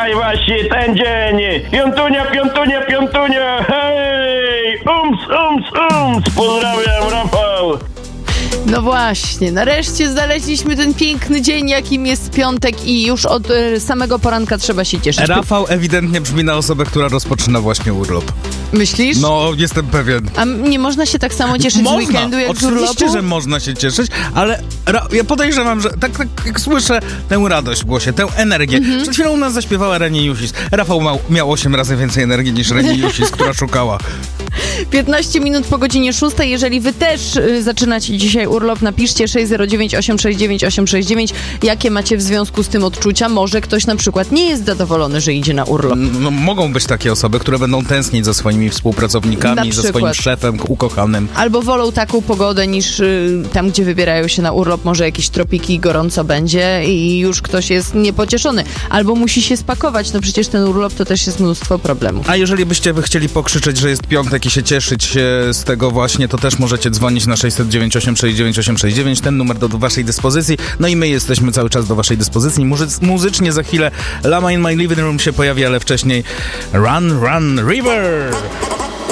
dzisiaj właśnie ten dzień. Piątunia, piątunia, piątunia, hej! Pozdrawiam, Rafał. No właśnie, nareszcie znaleźliśmy ten piękny dzień, jakim jest piątek i już od samego poranka trzeba się cieszyć. Rafał ewidentnie brzmi na osobę, która rozpoczyna właśnie urlop. Myślisz? No, jestem pewien. A nie można się tak samo cieszyć z weekendu jak z urlopu? Oczywiście, że można się cieszyć, ale ja podejrzewam, że tak jak słyszę tę radość w głosie, tę energię. Przed chwilą u nas zaśpiewała Reni Jusis. Rafał miał 8 razy więcej energii niż Reni Jusis, która szukała. 15 minut po godzinie 6. Jeżeli wy też zaczynacie dzisiaj urlop, napiszcie 609 869 869. Jakie macie w związku z tym odczucia? Może ktoś na przykład nie jest zadowolony, że idzie na urlop. No, mogą być takie osoby, które będą tęsknić za swoimi współpracownikami, za swoim szefem ukochanym. Albo wolą taką pogodę niż tam, gdzie wybierają się na urlop. Może jakieś tropiki, gorąco będzie i już ktoś jest niepocieszony. Albo musi się spakować. No przecież ten urlop to też jest mnóstwo problemów. A jeżeli byście wy chcieli pokrzyczeć, że jest piątek i się cieszyć z tego właśnie, to też możecie dzwonić na 609 869 869. Ten numer do waszej dyspozycji. No i my jesteśmy cały czas do waszej dyspozycji. Muzycznie za chwilę Lama in My Living Room się pojawi, ale wcześniej Run, Run, River!